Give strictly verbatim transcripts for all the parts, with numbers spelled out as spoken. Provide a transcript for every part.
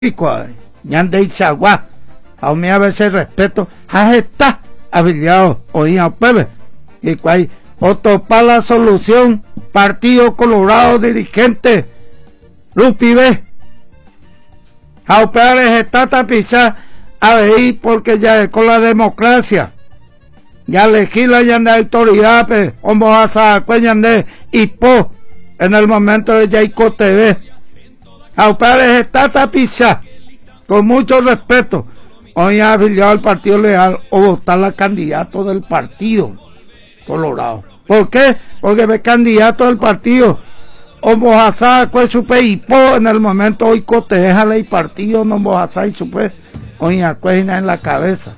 ñande Ichagua, a mí a veces respeto, a está afiliado hoy a Pebe, y cual otro para la solución, Partido Colorado dirigente, Lupibe, a operar está tapizar a ver porque ya es con la democracia, ya legisla ya de autoridad, pues, como a de y po, en el momento de Jaico T V, a operar está tapizar, con mucho respeto, hoy ha afiliado al Partido Leal o votar la candidato del Partido Colorado. ¿Por qué? Porque ve candidato del partido o Mojasá, pues supe y po en el momento hoy coteja el partido no Mojasá y supe hoy acuena en la cabeza.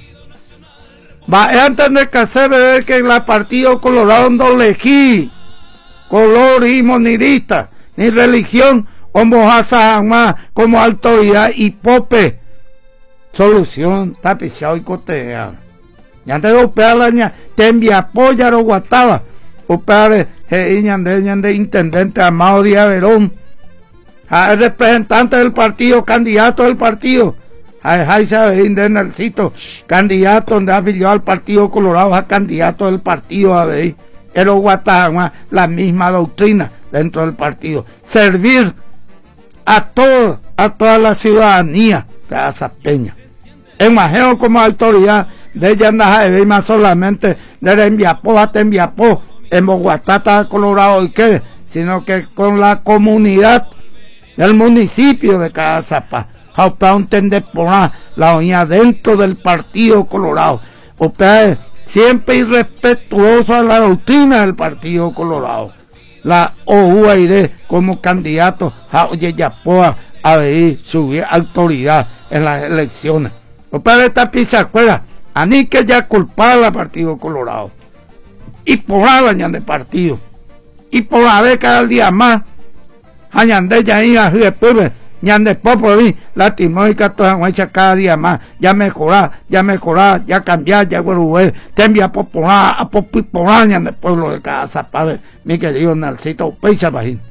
Va a entender que se ve que el Partido Colorado no elegí color y monirista ni religión o Mojasá más como autoridad y pope solución tapizado y coteja. Ya antes de operar la ña, te envía apoyar o guataba, operar el ñande, ñande intendente Amado Díaz Verón, el representante del partido, candidato del partido, a Jaisa de Nelsito, candidato donde afilió al Partido Colorado, a candidato del partido a ver, el guataba la misma doctrina dentro del partido, servir a todo, a toda la ciudadanía de esa peña. Imagino como autoridad de ella de más solamente de Enviapó hasta Enviapó, en Bogotá, Colorado y qué, sino que con la comunidad del municipio de Cazapá, para entender por la oña dentro del Partido Colorado, o sea, siempre irrespetuoso a la doctrina del Partido Colorado, la O U A I R E como candidato a Oyeyapoa a ver subir autoridad en las elecciones. O para esta pizacuela, a mí que ya culpable al Partido Colorado y por la de partido y por la vez cada día más a ñande ya ahí a después ñande popo vi la timónica toda cada día más ya mejorar ya mejorar ya cambiar ya güey te envía popular a popular ñande pueblo de casa padre mi querido Nalcito Peixa Bajín.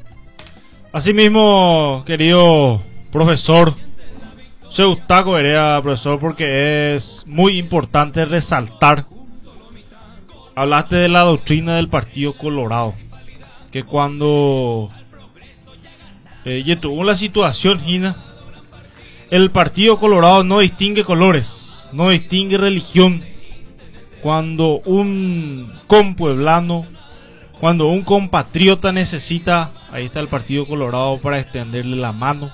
Asimismo, querido profesor Seustaco Herea, profesor, porque es muy importante resaltar. Hablaste de la doctrina del Partido Colorado, que cuando eh, tuvo la situación, Gina, el Partido Colorado no distingue colores, no distingue religión. Cuando un compueblano, cuando un compatriota necesita, ahí está el Partido Colorado para extenderle la mano.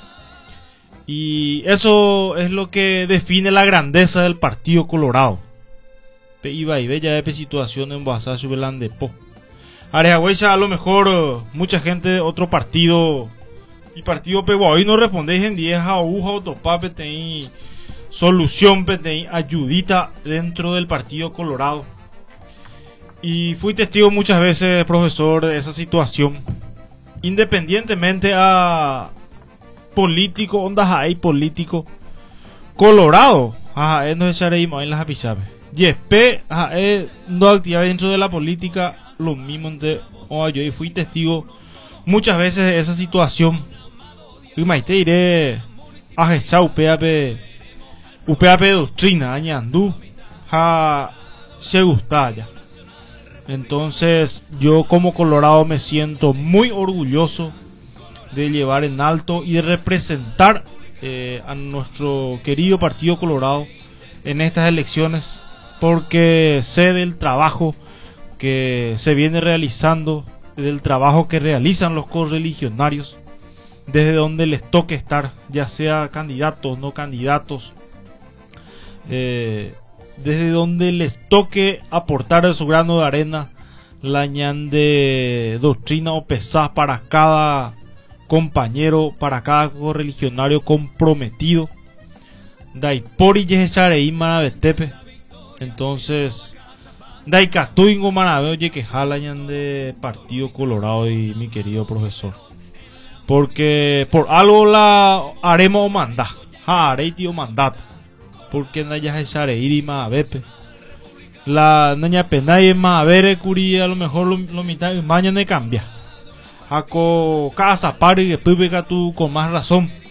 Y eso es lo que define la grandeza del Partido Colorado. Pe iba y bella de situación en Boazá Subelán de Po. Arejahuecha, a lo mejor mucha gente de otro partido y partido pero hoy no respondéis en diez a uja o topape tenéis solución, tenéis ayudita dentro del Partido Colorado. Y fui testigo muchas veces, profesor, de esa situación. Independientemente a político, ondas hay político colorado, ajá, no echaremos en las apisables. Y P, ajá, no activa dentro de la política, lo mismo de oh, yo fui testigo muchas veces de esa situación. Y me te iré a esa U P A P, U P A P doctrina, añandú, ja, se gusta ya. Entonces, yo como colorado me siento muy orgulloso de llevar en alto y de representar eh, a nuestro querido Partido Colorado en estas elecciones, porque sé del trabajo que se viene realizando, del trabajo que realizan los correligionarios, desde donde les toque estar, ya sea candidatos, no candidatos, eh, desde donde les toque aportar su grano de arena, la ñande doctrina o pesar para cada compañero, para cada correligionario comprometido. Daipori Yesharei Marabetepe. Entonces, Daikatuingo Marabe, oye que jalañan de Partido Colorado y mi querido profesor. Porque por algo la haremos manda, haré tío mandato. Porque Naya Yesharei Marabepe. La Naña Penay Marabe curía a lo mejor lo, lo mitad mañana de cambia. Jaco casa pari que pública tú con más razón